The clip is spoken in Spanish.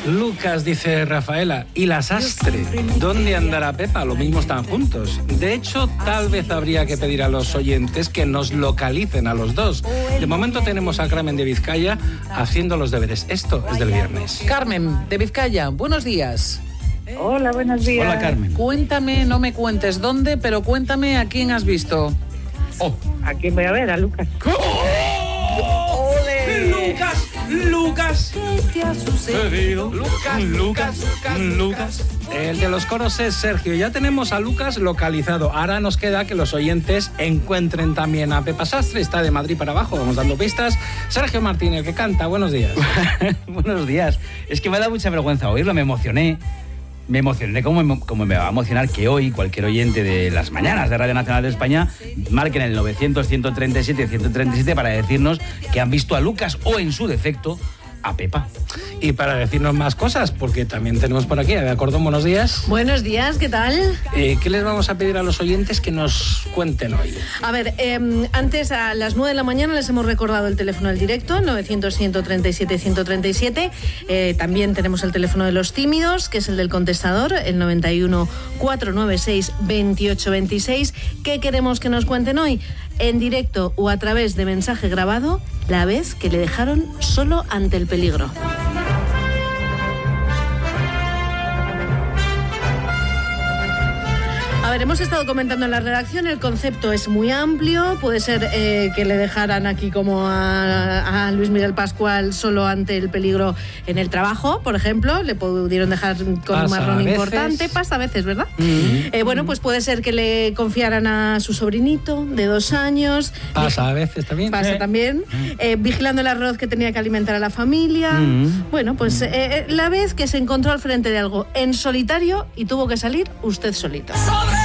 Lucas, dice Rafaela, y la sastre. ¿Dónde andará Pepa? Lo mismo están juntos. De hecho, tal vez habría que pedir a los oyentes que nos localicen a los dos. De momento tenemos a Carmen de Vizcaya haciendo los deberes. Esto es del viernes. Carmen de Vizcaya, buenos días. Hola, buenos días. Hola, Carmen. Cuéntame, no me cuentes dónde, pero cuéntame a quién has visto. ¿A quién voy a ver? A Lucas. Lucas. ¿Qué te ha sucedido? Lucas. El de los coros es Sergio. Ya tenemos a Lucas localizado. Ahora nos queda que los oyentes encuentren también a Pepa Sastre. Está de Madrid para abajo, vamos dando pistas. Sergio Martínez, que canta. Buenos días. Buenos días. Es que me da mucha vergüenza oírlo, me emocioné como me va a emocionar que hoy cualquier oyente de las mañanas de Radio Nacional de España marquen el 900-137-137 para decirnos que han visto a Lucas o, en su defecto, a Pepa. Y para decirnos más cosas, porque también tenemos por aquí a Bea Cordón. Buenos días. Buenos días, ¿qué tal? ¿Qué les vamos a pedir a los oyentes que nos cuenten hoy? A ver, antes a las 9 de la mañana les hemos recordado el teléfono del directo, 900-137-137. También tenemos el teléfono de los tímidos, que es el del contestador, el 91-496-2826. ¿Qué queremos que nos cuenten hoy? En directo o a través de mensaje grabado, la vez que le dejaron solo ante el peligro. A ver, hemos estado comentando en la redacción, el concepto es muy amplio, puede ser que le dejaran aquí como a Luis Miguel Pascual solo ante el peligro en el trabajo, por ejemplo, le pudieron dejar con un marrón importante, pasa a veces, ¿verdad? Bueno, pues puede ser que le confiaran a su sobrinito de 2 años. Pasa a veces también. Pasa también, vigilando el arroz que tenía que alimentar a la familia. Bueno, pues la vez que se encontró al frente de algo en solitario y tuvo que salir usted solito.